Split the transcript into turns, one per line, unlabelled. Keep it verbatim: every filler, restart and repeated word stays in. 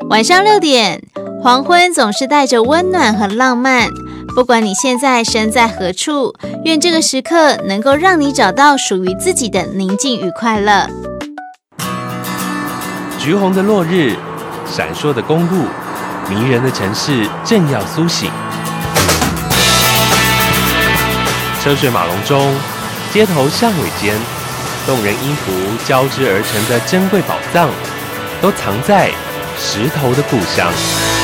晚上六点，黄昏总是带着温暖和浪漫。不管你现在身在何处，愿这个时刻能够让你找到属于自己的宁静与快乐。
橘红的落日，闪烁的公路，迷人的城市正要苏醒。车水马龙中，街头巷尾间，动人音符交织而成的珍贵宝藏，都藏在石头的故乡。